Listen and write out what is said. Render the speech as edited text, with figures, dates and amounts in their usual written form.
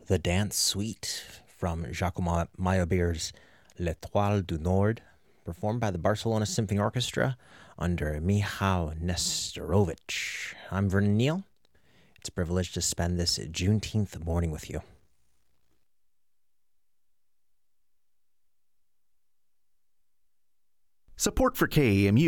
The Dance Suite from Giacomo Meyerbeer's L'Étoile du Nord, performed by the Barcelona Symphony Orchestra under Michał Nesterovich. I'm Vernon Neal. It's a privilege to spend this Juneteenth morning with you. Support for KAMU